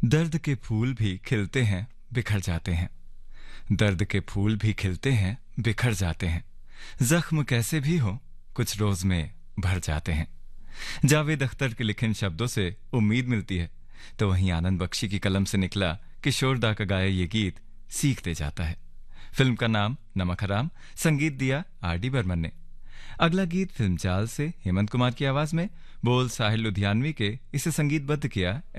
दर्द के फूल भी खिलते हैं, बिखर जाते हैं। दर्द के फूल भी खिलते हैं, बिखर जाते हैं। जख्म कैसे भी हो, कुछ रोज में भर जाते हैं। जावेद अख्तर के लिखे इन शब्दों से उम्मीद मिलती है, तो वहीं आनंद बख्शी की कलम से निकला किशोर दा का गाया ये गीत सीख दे जाता है। फिल्म का नाम नमक हराम, संगीत दिया आर.डी. बर्मन ने। अगला गीत फिल्म चाल से हेमंत कुमार की आवाज में, बोल साहिल लुधियानवी के, इसे संगीतबद्ध किया